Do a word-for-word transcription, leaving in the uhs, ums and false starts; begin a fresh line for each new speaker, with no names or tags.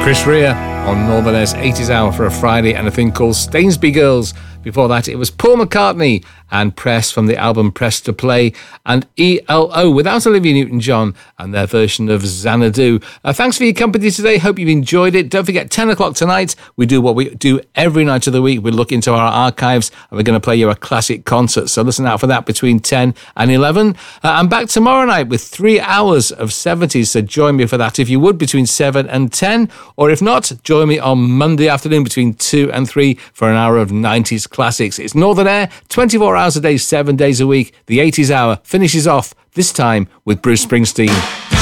Chris Rea on Northern Air's eighties Hour for a Friday, and a thing called Stainsby Girls. Before that, it was Paul McCartney and Press from the album Press to Play, and E L O without Olivia Newton-John and their version of Xanadu. Uh, thanks for your company today. Hope you've enjoyed it. Don't forget, ten o'clock tonight, we do what we do every night of the week. We look into our archives and we're going to play you a classic concert. So listen out for that between ten and eleven. Uh, I'm back tomorrow night with three hours of seventies. So join me for that if you would, between seven and ten. Or if not, join me on Monday afternoon between two and three for an hour of nineties classics. It's Northern Air, twenty-four hours a day, seven days a week. The eighties Hour finishes off this time with Bruce Springsteen.